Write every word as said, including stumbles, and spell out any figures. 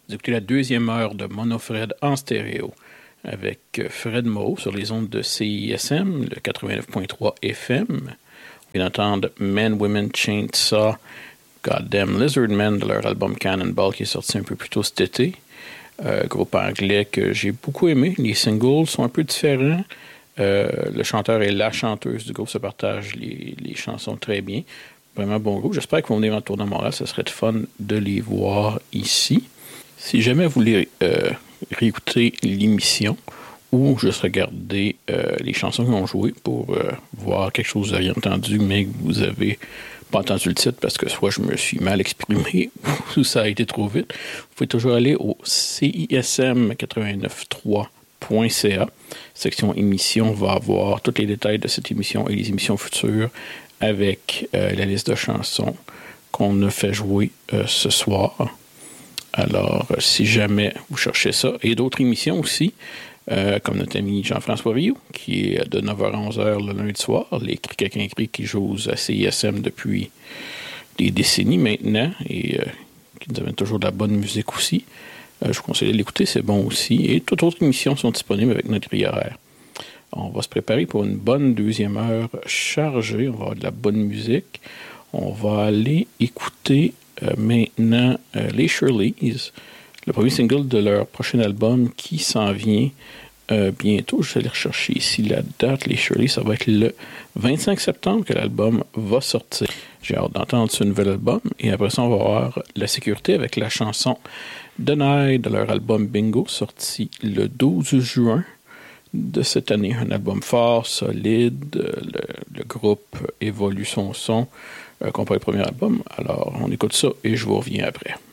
Vous écoutez la deuxième heure de Mono-Fred en stéréo avec Fred Moreau sur les ondes de C I S M, le quatre-vingt-neuf point trois F M. On vient d'entendre Men, Women, Chainsaw, Goddamn Lizard Men de leur album Cannonball qui est sorti un peu plus tôt cet été. Euh, groupe anglais que j'ai beaucoup aimé. Les singles sont un peu différents. Euh, le chanteur et la chanteuse du groupe se partagent les, les chansons très bien. Vraiment bon groupe. J'espère qu'ils vont venir en tournée à Montréal. Ça serait de fun de les voir ici. Si jamais vous voulez euh, réécouter l'émission ou juste regarder euh, les chansons qu'ils ont jouées pour euh, voir quelque chose que vous aviez entendu mais que vous avez pas entendu le titre parce que soit je me suis mal exprimé ou ça a été trop vite, vous pouvez toujours aller au C I S M quatre-vingt-neuf trois point C A. Section émission va avoir tous les détails de cette émission et les émissions futures avec euh, la liste de chansons qu'on a fait jouer euh, ce soir. Alors, si jamais vous cherchez ça, et d'autres émissions aussi, euh, comme notre ami Jean-François Rioux, qui est de neuf heures à onze heures le lundi soir, les Criquets qui jouent à C I S M depuis des décennies maintenant, et euh, qui nous amène toujours de la bonne musique aussi. Euh, je vous conseille de l'écouter, c'est bon aussi. Et toutes autres émissions sont disponibles avec notre grille horaire. On va se préparer pour une bonne deuxième heure chargée. On va avoir de la bonne musique. On va aller écouter Euh, maintenant, euh, les Shirleys, le premier single de leur prochain album qui s'en vient euh, bientôt. Je vais aller rechercher ici la date. Les Shirleys, ça va être le vingt-cinq septembre que l'album va sortir. J'ai hâte d'entendre ce nouvel album. Et après ça, on va voir La Sécurité avec la chanson Deny de leur album Bingo, sorti le douze juin de cette année. Un album fort, solide. Le, le groupe évolue son son. Euh, comparé au premier album. Alors, on écoute ça et je vous reviens après.